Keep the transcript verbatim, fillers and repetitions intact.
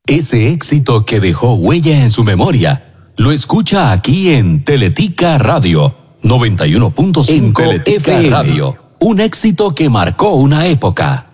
Ese éxito que dejó huella en su memoria, lo escucha aquí en Teletica Radio noventa y uno punto cinco F M. Un éxito que marcó una época.